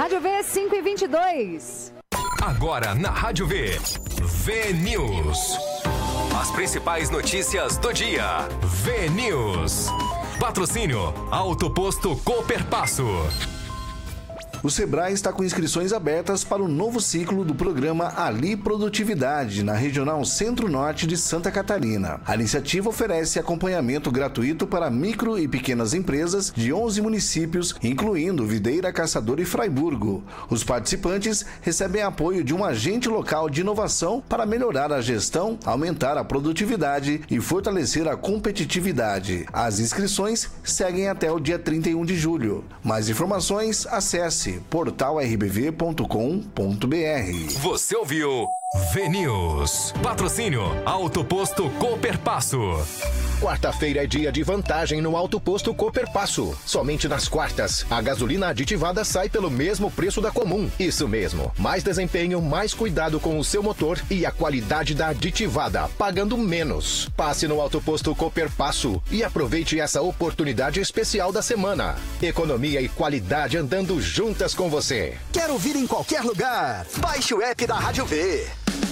Rádio V 5h22. Agora na Rádio V, V-News. As principais notícias do dia. V-News. Patrocínio Auto Posto Cooperpasso. O Sebrae está com inscrições abertas para o novo ciclo do programa Ali Produtividade, na Regional Centro-Norte de Santa Catarina. A iniciativa oferece acompanhamento gratuito para micro e pequenas empresas de 11 municípios, incluindo Videira, Caçador e Fraiburgo. Os participantes recebem apoio de um agente local de inovação para melhorar a gestão, aumentar a produtividade e fortalecer a competitividade. As inscrições seguem até o dia 31 de julho. Mais informações, acesse portalrbv.com.br. Você ouviu V-News. Patrocínio Auto Posto Cooperpasso. Quarta-feira é dia de vantagem no Auto Posto Cooperpasso. Somente nas quartas, a gasolina aditivada sai pelo mesmo preço da comum. Isso mesmo, mais desempenho, mais cuidado com o seu motor e a qualidade da aditivada, pagando menos. Passe no Auto Posto Cooperpasso e aproveite essa oportunidade especial da semana. Economia e qualidade andando juntas com você. Quero ouvir em qualquer lugar? Baixe o app da Rádio V.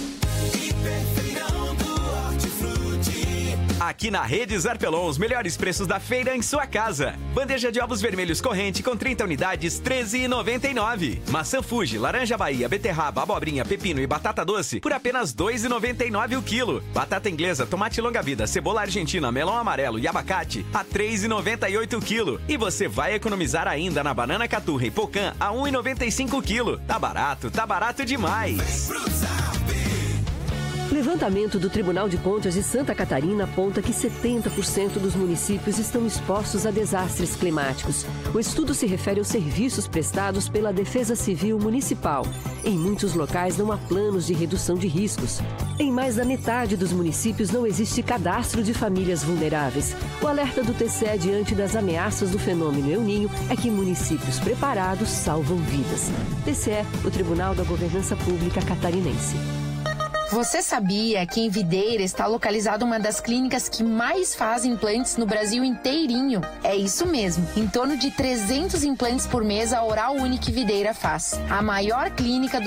Aqui na Rede Zarpelon, os melhores preços da feira em sua casa. Bandeja de ovos vermelhos corrente com 30 unidades, R$ 13,99. Maçã Fuji, laranja Bahia, beterraba, abobrinha, pepino e batata doce por apenas R$ 2,99 o quilo. Batata inglesa, tomate longa-vida, cebola argentina, melão amarelo e abacate a R$ 3,98 o quilo. E você vai economizar ainda na banana caturra e pocã a R$ 1,95 o quilo. Tá barato demais. Levantamento do Tribunal de Contas de Santa Catarina aponta que 70% dos municípios estão expostos a desastres climáticos. O estudo se refere aos serviços prestados pela Defesa Civil Municipal. Em muitos locais não há planos de redução de riscos. Em mais da metade dos municípios não existe cadastro de famílias vulneráveis. O alerta do TCE diante das ameaças do fenômeno El Niño é que municípios preparados salvam vidas. TCE, o Tribunal da Governança Pública Catarinense. Você sabia que em Videira está localizada uma das clínicas que mais fazem implantes no Brasil inteirinho? É isso mesmo, em torno de 300 implantes por mês a Oral Unique Videira faz. A maior clínica do